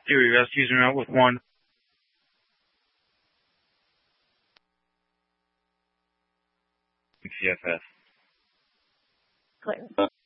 Siri, best using out with 1. CFS. Clinton.